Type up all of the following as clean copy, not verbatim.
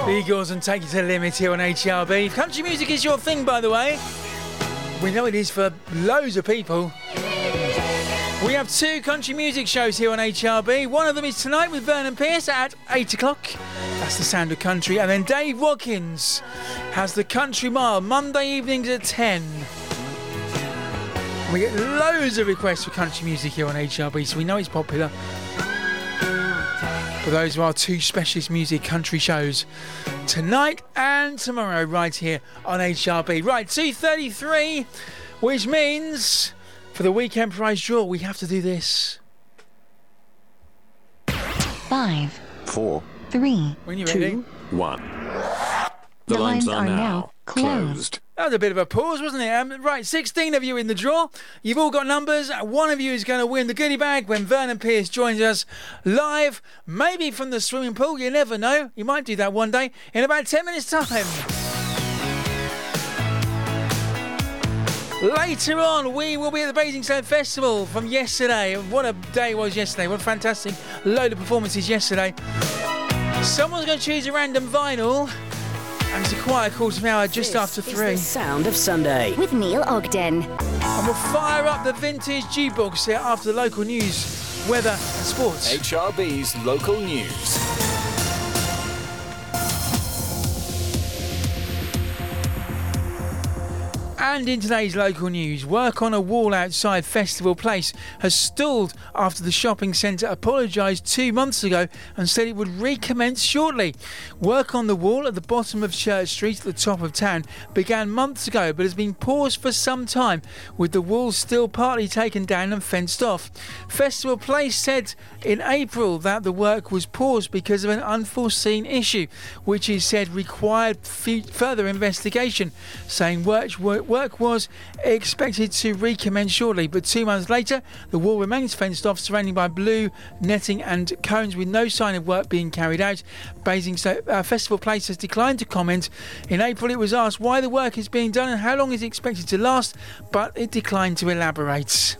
Eagles and Take It to the Limit here on HRB. Country music is your thing, by the way. We know it is for loads of people. We have 2 country music shows here on HRB. One of them is tonight with Vernon Pierce at 8 o'clock. That's the sound of country. And then Dave Watkins has the Country Mile Monday evenings at 10. We get loads of requests for country music here on HRB, so we know it's popular. For those are our 2 specialist music country shows tonight and tomorrow right here on HRB. Right, 2:33, which means for the weekend prize draw we have to do this. 5, 4, 3, when you're ready. 1. The lines are now closed. That was a bit of a pause, wasn't it? Right, 16 of you in the draw. You've all got numbers. One of you is going to win the goodie bag when Vernon Pierce joins us live, maybe from the swimming pool. You never know. You might do that one day in about 10 minutes' time. Later on, we will be at the Basingstoke Festival from yesterday. What a day it was yesterday. What a fantastic load of performances yesterday. Someone's going to choose a random vinyl. And it's a quiet quarter of an hour just after 3. This is the Sound of Sunday with Neil Ogden. And we'll fire up the vintage jukebox set after the local news, weather and sports. HRB's local news. And in today's local news, work on a wall outside Festival Place has stalled after the shopping centre apologised 2 months ago and said it would recommence shortly. Work on the wall at the bottom of Church Street at the top of town began months ago but has been paused for some time, with the wall still partly taken down and fenced off. Festival Place said in April that the work was paused because of an unforeseen issue, which it said required further investigation, saying work was expected to recommence shortly, but 2 months later the wall remains fenced off, surrounded by blue netting and cones with no sign of work being carried out. Basingstoke Festival Place has declined to comment. In April it was asked why the work is being done and how long is it expected to last, but it declined to elaborate.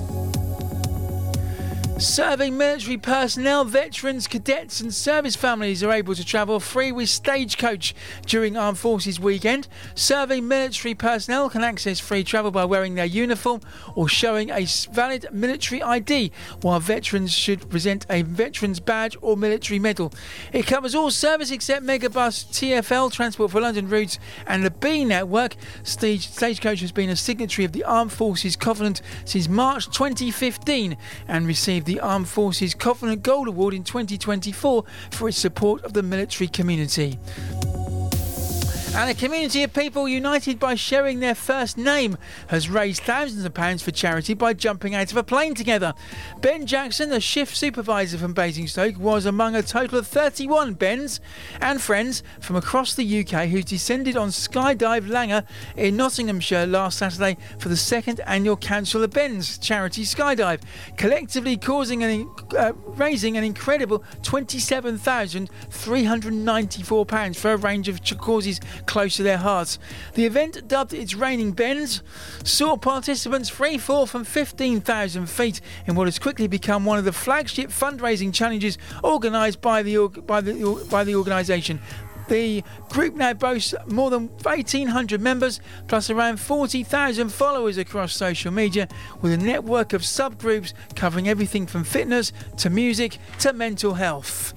Serving military personnel, veterans, cadets and service families are able to travel free with Stagecoach during Armed Forces Weekend. Serving military personnel can access free travel by wearing their uniform or showing a valid military ID, while veterans should present a veteran's badge or military medal. It covers all service except Megabus, TfL, Transport for London routes and the B Network. Stagecoach has been a signatory of the Armed Forces Covenant since March 2015 and received the Armed Forces Covenant Gold Award in 2024 for its support of the military community. And a community of people united by sharing their first name has raised thousands of pounds for charity by jumping out of a plane together. Ben Jackson, a shift supervisor from Basingstoke, was among a total of 31 Bens and friends from across the UK who descended on Skydive Langer in Nottinghamshire last Saturday for the 2nd annual Council of Bens charity skydive, collectively raising an incredible £27,394 for a range of causes close to their hearts. The event, dubbed its Raining Bens, saw participants free fall from 15,000 feet in what has quickly become one of the flagship fundraising challenges organised by the organisation. The group now boasts more than 1,800 members, plus around 40,000 followers across social media, with a network of subgroups covering everything from fitness to music to mental health.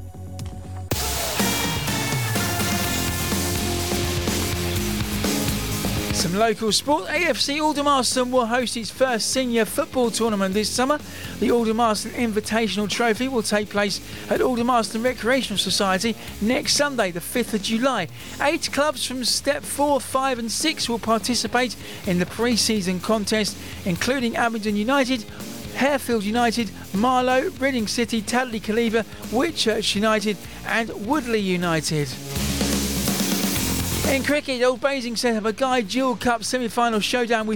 Some local sport. AFC Aldermaston will host its first senior football tournament this summer. The Aldermaston Invitational Trophy will take place at Aldermaston Recreational Society next Sunday, the 5th of July. 8 clubs from Step 4, 5 and 6 will participate in the pre-season contest, including Abingdon United, Harefield United, Marlow, Reading City, Tadley Caliver, Whitchurch United and Woodley United. In cricket, Old Basing set up a Guy Jewell Cup semi-final showdown with